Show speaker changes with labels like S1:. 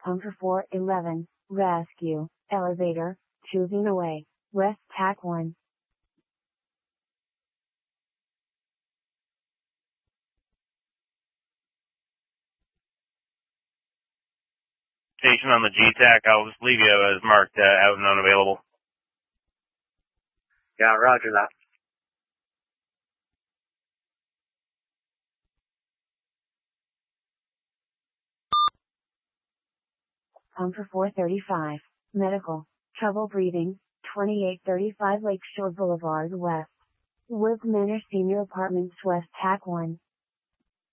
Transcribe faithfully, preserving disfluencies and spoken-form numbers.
S1: Pump for four eleven, rescue, elevator, choosing away, West Tack one.
S2: Station on the G TAC, I'll just leave you as marked uh, out and unavailable.
S3: Yeah, roger that.
S1: Pump for four thirty-five, medical, trouble breathing, twenty-eight thirty-five Lakeshore Boulevard West. Woods Manor Senior Apartments West Tack one.